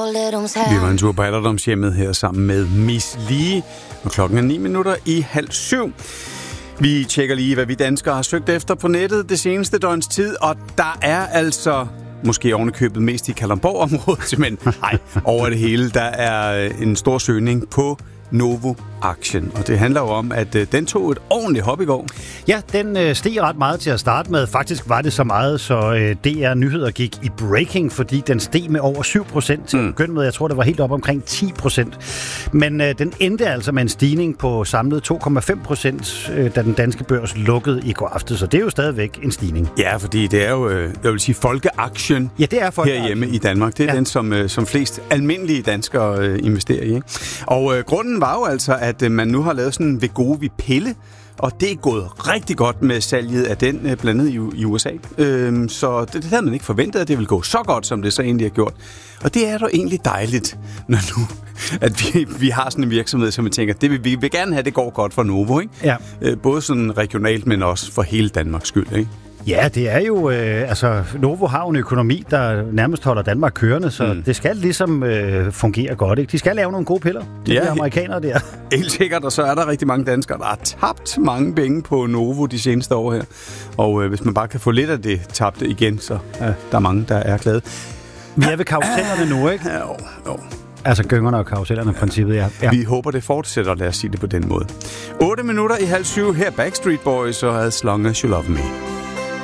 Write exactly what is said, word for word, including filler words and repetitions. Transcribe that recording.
Vi var en tur på alderdomshjemmet her sammen med Miss Li, og klokken er ni minutter i halv syv. Vi tjekker lige, hvad vi danskere har søgt efter på nettet det seneste døgns tid, og der er altså måske ovenikøbet mest i Kalundborg-området, men nej, over det hele, der er en stor søgning på Novo-aktien. Og det handler jo om, at øh, den tog et ordentligt hop i går. Ja, den øh, steg ret meget til at starte med. Faktisk var det så meget, så øh, D R Nyheder gik i breaking, fordi den steg med over syv procent til at begynde med. Jeg tror, det var helt op omkring ti procent. Men øh, den endte altså med en stigning på samlet to komma fem procent, øh, da den danske børs lukkede i går aftes. Så det er jo stadigvæk en stigning. Ja, fordi det er jo, øh, jeg vil sige, folkeaktien ja, det er folkeaktien herhjemme i Danmark. Det er ja. den, som, øh, som flest almindelige danskere øh, investerer i. Ikke? Og øh, grunden var jo altså, at øh, man nu har lavet sådan en Wegovy-pille, og det er gået rigtig godt med salget af den, øh, blandt andet i, i U S A. Øhm, så det, det havde man ikke forventet, at det ville gå så godt, som det så egentlig har gjort. Og det er da egentlig dejligt, når nu, at vi, vi har sådan en virksomhed, som vi tænker, det vil, vi vil gerne have, det går godt for Novo, ikke? Ja. Øh, både sådan regionalt, men også for hele Danmarks skyld, ikke? Ja, det er jo, øh, altså Novo har en økonomi, der nærmest holder Danmark kørende, så mm. det skal ligesom øh, fungere godt, ikke? De skal lave nogle gode piller, de ja, amerikanere der. Helt sikkert, og så er der rigtig mange danskere, der har tabt mange penge på Novo de seneste år her. Og øh, hvis man bare kan få lidt af det tabte igen, så øh, der er mange, der er glade. Vi er ved karusellerne nu, ikke? Ja, jo, jo. Altså gyngerne og karusellerne, princippet, ja. ja. Vi håber, det fortsætter, lad os sige det på den måde. otte minutter i halv syv, her Backstreet Boys og As Long As You Love Me.